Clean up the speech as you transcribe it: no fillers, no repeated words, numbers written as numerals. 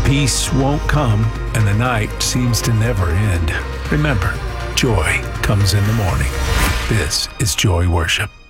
Peace won't come, and the night seems to never end. Remember, joy comes in the morning. This is Joy Worship.